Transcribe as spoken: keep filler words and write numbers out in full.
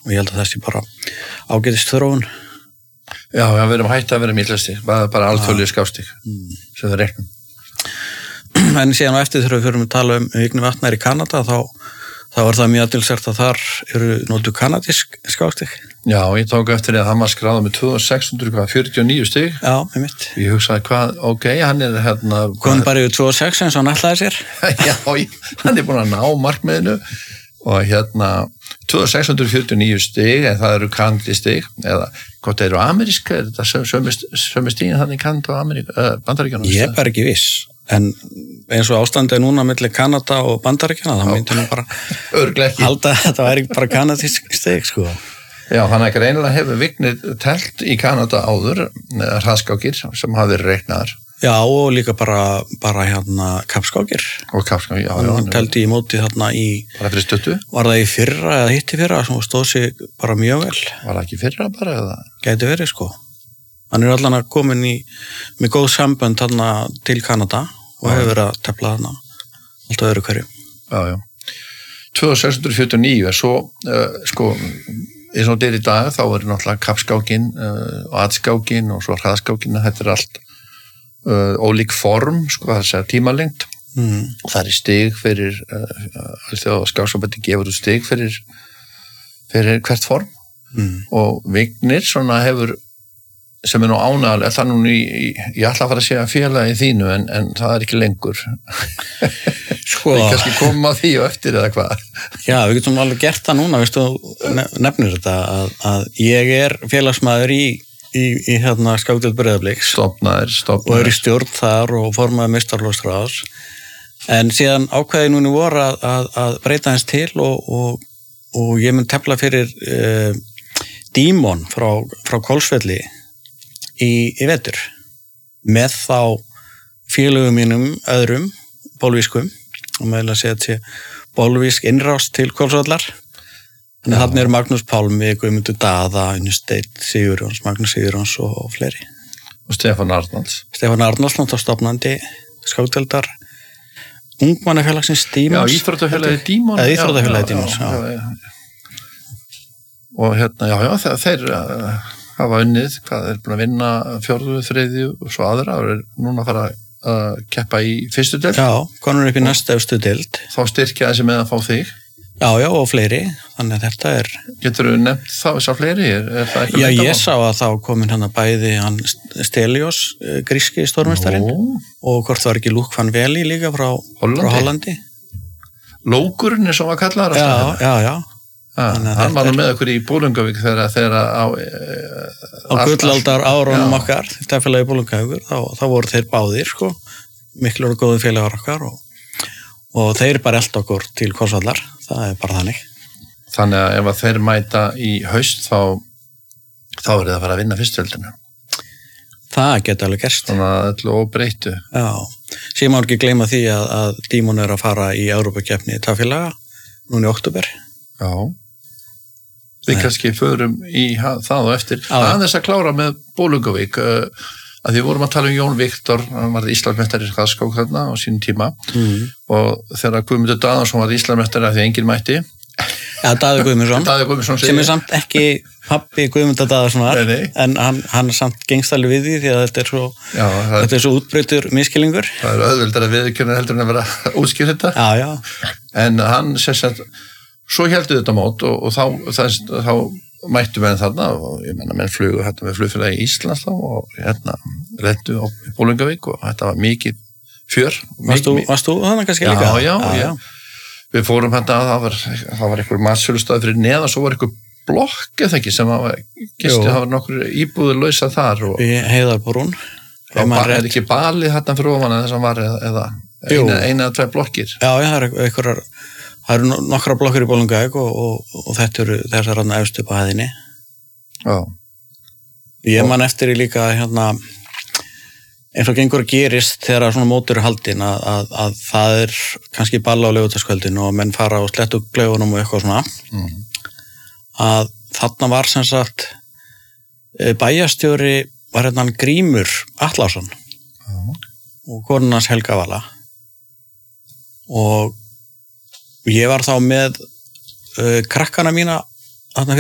og ég held að það sé bara ágætist þróun. Já, já, við erum hætt að vera millistig, bara, bara alþjóðlega skákstig mm. sem það reiknum. En síðan á eftir þegar við förum að tala um Vigni Vatnar í Kanada, þá, þá er það mjög athyglisvert að þar eru notuð kanadísk skákstig. Já, ég tók eftir að hann var skráður með tvö þúsund sex hundruð fjörutíu og níu stig. Já, með mitt. Ég hugsaði hvað, ok, hann er hérna... Kom bara yfir tvö þúsund sex eins og hann ætlaði sér. Já, hann er búin að ná markmiðinu og hérna tvö þúsund sex hundruð fjörutíu og níu stig, en það eru kanadísk stig, eða hvort það eru ameríska, er þetta sömu stigin þannig í Kanada og Ameríka, uh, Bandaríkjanum? Ég er bara ekki viss, en eins og ástandið er núna milli Kanada og Bandaríkjana, þá myndi nú bara halda að þetta væri bara kanadísk stig, sko. Já, þannig að greinilega hefur Vignir telt í Kanada áður, hraðskákir sem hafa verið reiknaðar. Já, og líka bara, bara hérna kappskákir. Og kappskákir, já, já. Hann teldi í móti þarna í... Bara fyrir stuttu? Var það í fyrra eða hitt í fyrra, sem stóð sig bara mjög vel. Var það ekki fyrra bara, eða? Gæti verið, sko. Hann er allan að komin í, með góð sambönd þarna til Kanada og hefur verið að tefla þarna alltaf öðru hverju. Já, já. tvö þúsund sex hundruð fjörutíu og níu er svo, uh, sko, eins og þetta er í dag, þá er náttúrulega kappskákin uh, og atskákin og svo hraðskákin, þetta er allt Uh, ólík form, sko, það er tímalengt mm. og það er stig fyrir uh, alltaf skáksambandi gefur út stig fyrir fyrir hvert form mm. og Vignir svona hefur sem er nú ánægilegt, það er nú í, í, ég ætla að fara að segja félagi þínu en, en það er ekki lengur sko við kannski komum á því og eftir eða hvað. Já, við getum alveg gert það núna, veistu, nefnir þetta að, að ég er félagsmaður í í, í hérna Skákdeild Breiðabliks stofnaðir, stofnaðir og er í stjórn þar og formaði meistaraflokksráðs en síðan ákveði núna voru að, að, að breyta hans til og, og, og ég mun tefla fyrir uh, Dímon frá, frá Hvolsvelli í, í vetur með þá félögum mínum öðrum bolvískum og meðal að segja að sé bolvísk innrás til Hvolsvellar. Þannig að þarna er Magnús Pálmi, Guðmundur Daða, Unnsteinn Sigurjóns, Magnús Sigurjóns og fleiri. Og Stefán Arnalds. Stefán Arnalds, náttúrulega stofnandi skákdeildar ungmannafélagsins Dímons. Já, íþróttafélagi Dímons. Eða íþróttafélagi Dímons, já. já, já. Og hérna, já, já, þeir, þeir uh, hafa unnið, hvað þeir er búin að vinna fjórðu, þriðju og svo aðra og er núna að fara að uh, keppa í fyrstu deild. Já, konur upp í næsta efstu deild. Þá styrkja þessi með að fá þig. Já, já, og fleiri, þannig að þetta er... Getur þú nefnt þá þess að fleiri? Er, er það eitthvað já, ég sá að þá komin hann að bæði hann Stelios, gríski stórmestarinn, og hvort var ekki Luke van Veli líka frá Hollandi. Frá Hollandi. Lókurinn er svo að kalla það. Já, já, já. Ah, hann var nú með okkur í Bolungarvík þegar, þegar á... E, á gullaldar árunum okkar, þetta félagi Bolungarvíkur, þá, þá voru þeir báðir, sko, miklu og góðu félagar okkar og og þeir bara elda okkur til Hvolsvallar, það er bara þannig. Þannig að ef að þeir mæta í haust þá þá er það að fara að vinna fyrstöldina. Það geti alveg gerst. Þannig að þetta er óbreytu. Já, síðan má ekki gleyma því að, að Dímon er að fara í Evrópukeppni í tafélaga núna í október. Já. Við Nei. kannski förum í það og eftir. Aðeins að klára með Bolungarvík að því vorum að tala um Jón Viktor, hann var Íslandsmeistari í hraðskák þarna á sínum tíma mm. og þegar Guðmundur Daðarsson var Íslandsmeistari af því enginn mætti. Já, Daði Guðmundsson, Daði Guðmundsson sem er samt ekki pabbi Guðmundar Daðarssonar, en hann, hann samt gengst alveg við því því að þetta er svo, já, þetta er, er svo útbreytur miskilningur. Það er auðveldar að viðurkenna heldur en að vera útskýr þetta. Já, já. En hann sess að svo heldur þetta mót og, og þá, það, þá mættu menn þarna og ég menna menn flugu hérna með flugfélagi í Íslands þá og hérna rendu á Bolungarvík og þetta var mikið fjör. Varst þú, varst þú þannig kannski líka? Já, já, já. já. Við fórum hérna að það var, það var einhver matsölustæði fyrir neðan, svo var einhver blokk eða ekki sem var, gisti, það var nokkur íbúður lausað þar. Og, í Heiðarbrún. Það er ekki balið hérna fyrir ofan eða þess að var eða eina, eina eða tvei blokkir. Já, já, það er einhverjar það eru nokkra blokkir í Bolungarvík og, og, og þetta eru þessar rann efst upp á hæðinni. Já. Ég man eftir í líka hérna, eins og gengur að gerist þegar svona mótur er haldin að, að, að það er kannski balla á laugardagskvöldin og menn fara og sletta upp klaufunum og eitthvað svona. Mm. Að þarna var sem sagt bæjarstjóri var hérna Grímur Atlason Já. Og konunans Helga Vala og ég var þá með uh, krakkana mína þarna